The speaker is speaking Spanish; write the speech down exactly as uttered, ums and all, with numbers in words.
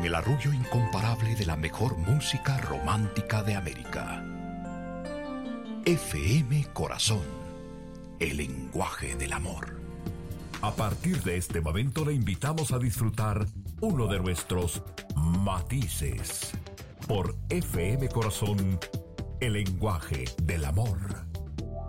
el arrullo incomparable de la mejor música romántica de América. F M Corazón, el lenguaje del amor. A partir de este momento le invitamos a disfrutar uno de nuestros matices por F M Corazón, el lenguaje del amor.